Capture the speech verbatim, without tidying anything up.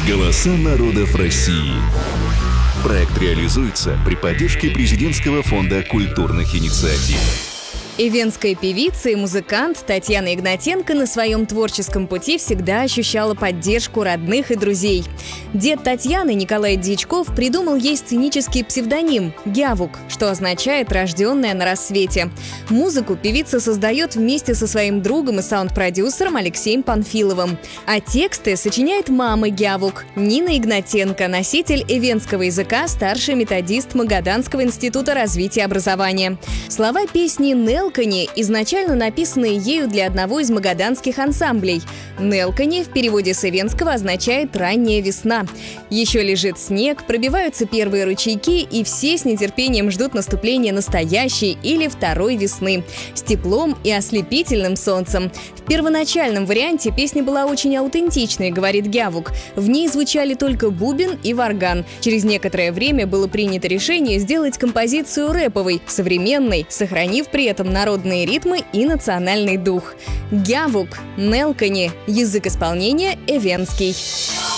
Голоса народов России. Проект реализуется при поддержке Президентского фонда культурных инициатив. Эвенская певица и музыкант Татьяна Игнатенко на своем творческом пути всегда ощущала поддержку родных и друзей. Дед Татьяны, Николай Дьячков, придумал ей сценический псевдоним «Гявук», что означает «рожденная на рассвете». Музыку певица создает вместе со своим другом и саунд-продюсером Алексеем Панфиловым. А тексты сочиняет мама Гявук, Нина Игнатенко, носитель эвенского языка, старший методист Магаданского института развития и образования. Слова песни «Нелкани» изначально написанные ею для одного из магаданских ансамблей. «Нелкани» в переводе с эвенского означает «ранняя весна». Еще лежит снег, пробиваются первые ручейки, и все с нетерпением ждут наступления настоящей или второй весны с теплом и ослепительным солнцем. В первоначальном варианте песня была очень аутентичной, говорит Гявук. В ней звучали только бубен и варган. Через некоторое время было принято решение сделать композицию рэповой, современной, сохранив при этом народные ритмы и национальный дух. Гявук, Нелкани, язык исполнения эвенский.